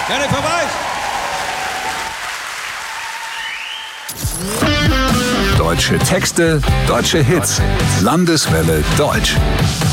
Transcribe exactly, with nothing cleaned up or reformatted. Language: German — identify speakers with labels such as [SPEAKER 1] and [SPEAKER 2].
[SPEAKER 1] Jennifer Weich.
[SPEAKER 2] Deutsche Texte, deutsche Hits. Landeswelle Deutsch.